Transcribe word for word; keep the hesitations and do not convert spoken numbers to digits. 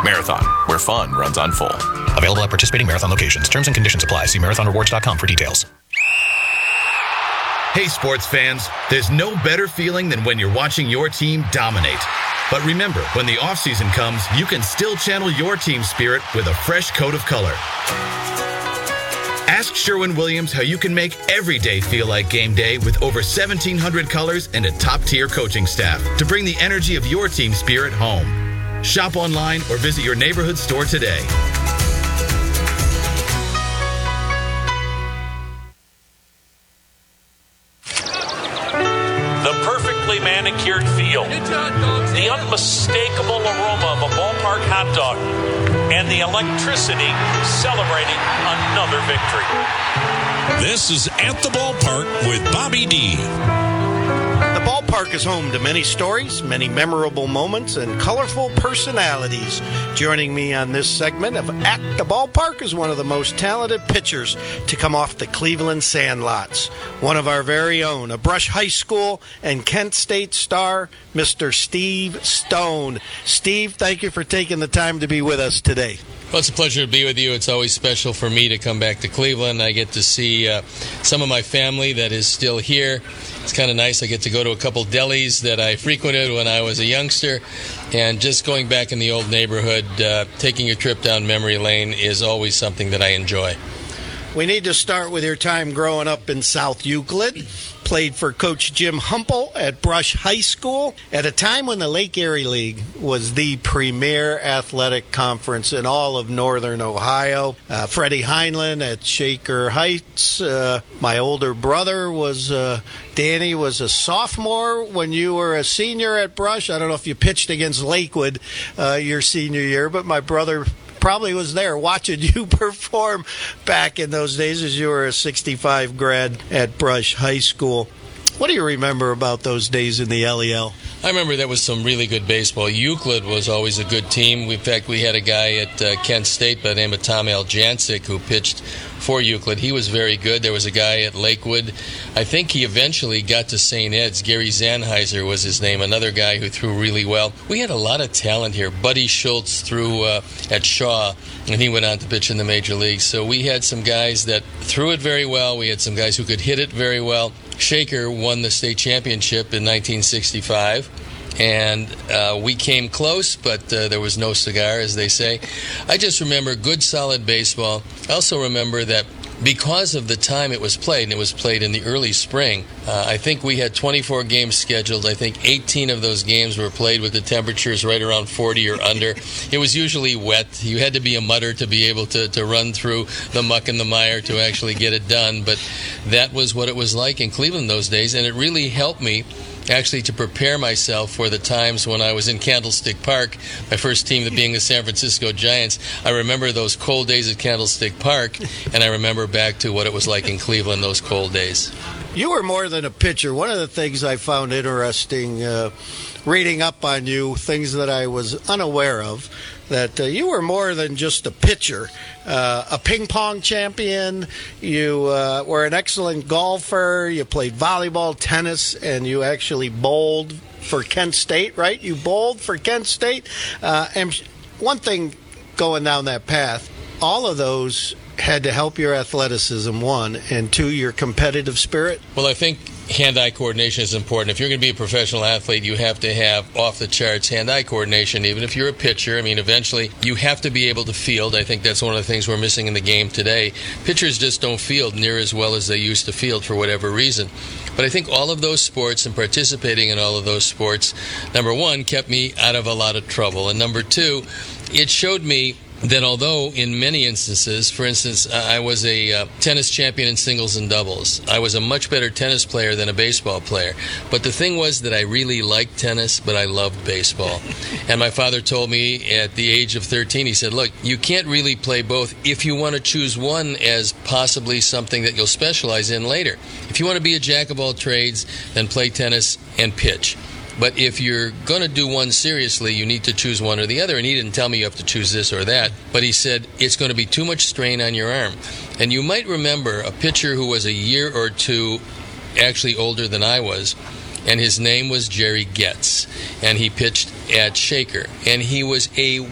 Marathon, where fun runs on full. Available at participating Marathon locations. Terms and conditions apply. See marathon rewards dot com for details. Hey, sports fans, there's no better feeling than when you're watching your team dominate. But remember, when the offseason comes, you can still channel your team spirit with a fresh coat of color. Ask Sherwin-Williams how you can make every day feel like game day with over seventeen hundred colors and a top-tier coaching staff to bring the energy of your team spirit home. Shop online or visit your neighborhood store today. The perfectly manicured field, the unmistakable aroma of a ballpark hot dog, and the electricity celebrating another victory. This is At the Ballpark with Bobby D. The ballpark is home to many stories, many memorable moments, and colorful personalities. Joining me on this segment of At the Ballpark is one of the most talented pitchers to come off the Cleveland Sandlots. One of our very own, a Brush High School and Kent State star, Mister Steve Stone. Steve, thank you for taking the time to be with us today. Well, it's a pleasure to be with you. It's always special for me to come back to Cleveland. I get to see uh, some of my family that is still here. It's kind of nice. I get to go to a couple delis that I frequented when I was a youngster. And just going back in the old neighborhood, uh, taking a trip down memory lane is always something that I enjoy. We need to start with your time growing up in South Euclid. Played for Coach Jim Humple at Brush High School at a time when the Lake Erie League was the premier athletic conference in all of northern Ohio. Uh, Freddie Heinlein at Shaker Heights. Uh, my older brother was, uh, Danny was a sophomore when you were a senior at Brush. I don't know if you pitched against Lakewood uh, your senior year, but my brother probably was there watching you perform back in those days as you were a sixty-five grad at Brush High School. What do you remember about those days in the L E L? I remember that was some really good baseball. Euclid was always a good team. In fact, we had a guy at uh, Kent State by the name of Tom Aljancic who pitched for Euclid. He was very good. There was a guy at Lakewood. I think he eventually got to Saint Ed's. Gary Zanheiser was his name, another guy who threw really well. We had a lot of talent here. Buddy Schultz threw uh, at Shaw, and he went on to pitch in the major leagues. So we had some guys that threw it very well. We had some guys who could hit it very well. Shaker won the state championship in nineteen sixty-five. And uh, we came close, but uh, there was no cigar, as they say. I just remember good, solid baseball. I also remember that because of the time it was played, and it was played in the early spring, uh, I think we had twenty-four games scheduled. I think eighteen of those games were played with the temperatures right around forty or under. It was usually wet. You had to be a mudder to be able to, to run through the muck and the mire to actually get it done. But that was what it was like in Cleveland those days, and it really helped me actually to prepare myself for the times when I was in Candlestick Park, my first team being the San Francisco Giants. I remember those cold days at Candlestick Park, and I remember back to what it was like in Cleveland those cold days. You were more than a pitcher. One of the things I found interesting uh, reading up on you, things that I was unaware of, that uh, you were more than just a pitcher. Uh, a ping pong champion, you uh, were an excellent golfer, you played volleyball, tennis, and you actually bowled for Kent State, right? You bowled for Kent State. Uh, and one thing going down that path, all of those had to help your athleticism, one, and two, your competitive spirit. Well, I think hand-eye coordination is important. If you're going to be a professional athlete, you have to have off-the-charts hand-eye coordination, even if you're a pitcher. I mean, eventually, you have to be able to field. I think that's one of the things we're missing in the game today. Pitchers just don't field near as well as they used to field for whatever reason. But I think all of those sports and participating in all of those sports, number one, kept me out of a lot of trouble. And number two, it showed me that although in many instances, for instance, I was a uh, tennis champion in singles and doubles. I was a much better tennis player than a baseball player. But the thing was that I really liked tennis, but I loved baseball. And my father told me at the age of thirteen, he said, look, you can't really play both if you want to choose one as possibly something that you'll specialize in later. If you want to be a jack of all trades, then play tennis and pitch. But if you're going to do one seriously, you need to choose one or the other. And he didn't tell me you have to choose this or that. But he said it's going to be too much strain on your arm. And you might remember a pitcher who was a year or two actually older than I was. And his name was Jerry Getz. And he pitched at Shaker. And he was a